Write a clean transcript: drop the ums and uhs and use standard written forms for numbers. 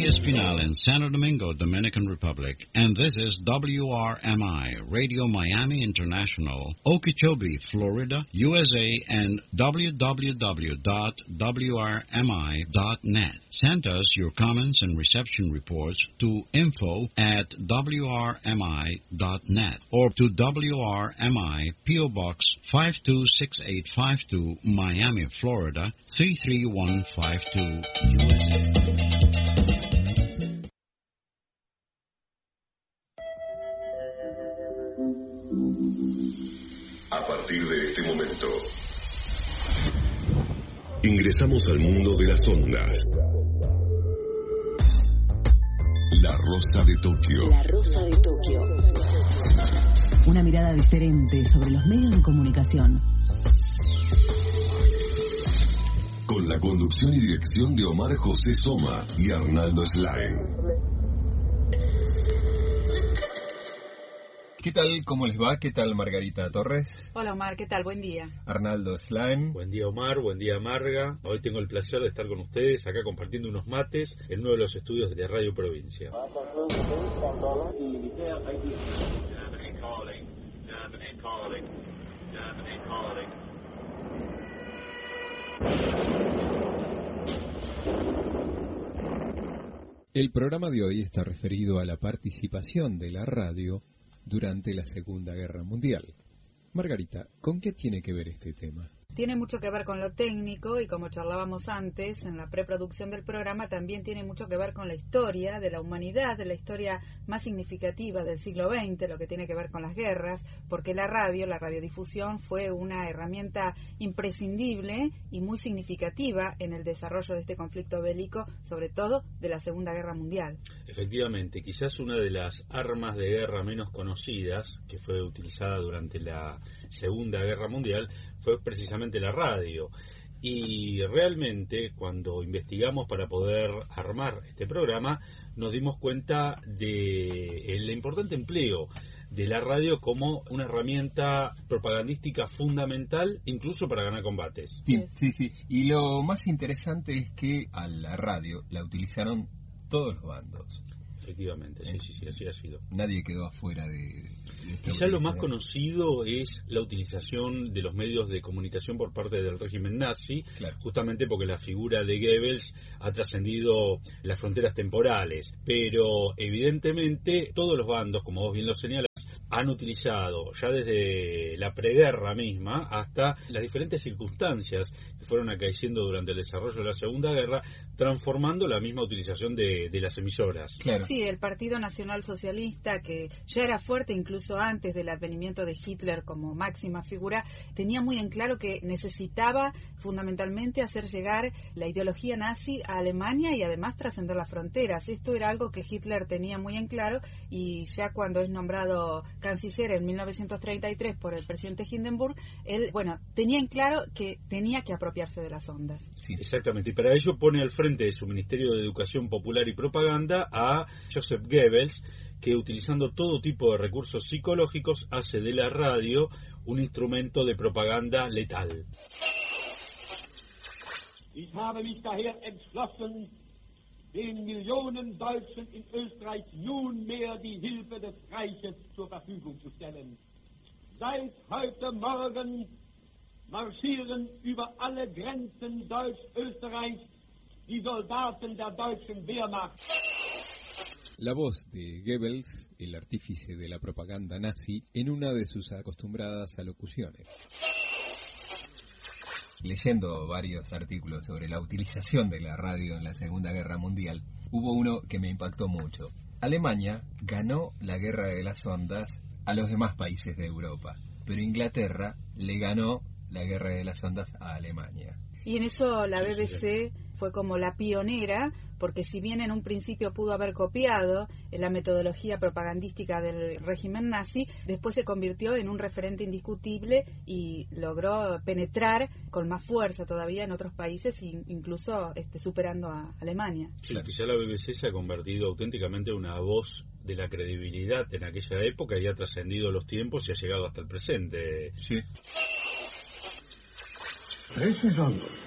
Espinal in Santo Domingo, Dominican Republic, and this is WRMI, Radio Miami International, Okeechobee, Florida, USA, and www.wrmi.net. Send us your comments and reception reports to info@wrmi.net or to WRMI, P.O. Box 526852, Miami, Florida 33152, USA. A partir de este momento, ingresamos al mundo de las ondas. La Rosa de Tokio. La Rosa de Tokio. Una mirada diferente sobre los medios de comunicación. Con la conducción y dirección de Omar José Soma y Arnaldo Slain. ¿Qué tal? ¿Cómo les va? ¿Qué tal, Margarita Torres? Hola, Omar. ¿Qué tal? Buen día. Arnaldo Slain. Buen día, Omar. Buen día, Marga. Hoy tengo el placer de estar con ustedes acá compartiendo unos mates en uno de los estudios de Radio Provincia. El programa de hoy está referido a la participación de la radio durante la Segunda Guerra Mundial. Margarita, ¿con qué tiene que ver este tema? Tiene mucho que ver con lo técnico y como charlábamos antes en la preproducción del programa, también tiene mucho que ver con la historia de la humanidad, de la historia más significativa del siglo XX, lo que tiene que ver con las guerras, porque la radiodifusión fue una herramienta imprescindible y muy significativa en el desarrollo de este conflicto bélico, sobre todo de la Segunda Guerra Mundial. Efectivamente, quizás una de las armas de guerra menos conocidas que fue utilizada durante la Segunda Guerra Mundial fue precisamente la radio. Y realmente, cuando investigamos para poder armar este programa, nos dimos cuenta del importante empleo de la radio como una herramienta propagandística fundamental, incluso para ganar combates. Sí. Y lo más interesante es que a la radio la utilizaron todos los bandos. Efectivamente, sí, así ha sido. Nadie quedó afuera de Quizá lo más conocido es la utilización de los medios de comunicación por parte del régimen nazi, claro, justamente porque la figura de Goebbels ha trascendido las fronteras temporales, pero evidentemente todos los bandos, como vos bien lo señalás, han utilizado ya desde la preguerra misma hasta las diferentes circunstancias que fueron acaeciendo durante el desarrollo de la Segunda Guerra, transformando la misma utilización de las emisoras. Claro. Sí, el Partido Nacional Socialista, que ya era fuerte incluso antes del advenimiento de Hitler como máxima figura, tenía muy en claro que necesitaba fundamentalmente hacer llegar la ideología nazi a Alemania y además trascender las fronteras. Esto era algo que Hitler tenía muy en claro, y ya cuando es nombrado canciller en 1933 por el presidente Hindenburg, él, tenía en claro que tenía que apropiarse de las ondas. Sí, exactamente, y para ello pone al frente de su Ministerio de Educación Popular y Propaganda a Joseph Goebbels, que utilizando todo tipo de recursos psicológicos hace de la radio un instrumento de propaganda letal. Ich habe mich daher entschlossen, den Millionen Deutschen in Österreich nunmehr die Hilfe des Reiches zur Verfügung zu stellen. Seit heute Morgen marschieren über alle Grenzen Deutsch-Österreichs die Soldaten der deutschen Wehrmacht. La voz de Goebbels, el artífice de la propaganda nazi, en una de sus acostumbradas alocuciones. Leyendo varios artículos sobre la utilización de la radio en la Segunda Guerra Mundial, hubo uno que me impactó mucho. Alemania ganó la Guerra de las Ondas a los demás países de Europa, pero Inglaterra le ganó la Guerra de las Ondas a Alemania. Y en eso la BBC fue como la pionera, porque si bien en un principio pudo haber copiado la metodología propagandística del régimen nazi, después se convirtió en un referente indiscutible y logró penetrar con más fuerza todavía en otros países, incluso superando a Alemania. Sí, quizá la BBC se ha convertido auténticamente en una voz de la credibilidad en aquella época y ha trascendido los tiempos y ha llegado hasta el presente. Sí. Precisamente.